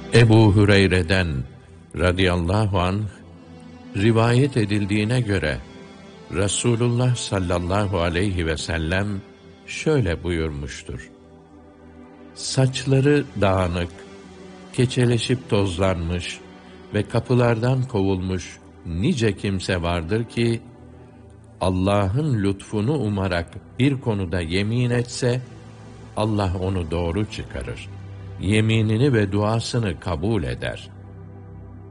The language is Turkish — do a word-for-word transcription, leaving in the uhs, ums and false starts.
Ebu Hüreyre'den radıyallahu anh rivayet edildiğine göre Resulullah sallallahu aleyhi ve sellem şöyle buyurmuştur: saçları dağınık, keçeleşip tozlanmış ve kapılardan kovulmuş nice kimse vardır ki, Allah'ın lütfunu umarak bir konuda yemin etse, Allah onu doğru çıkarır. Yeminini ve duasını kabul eder.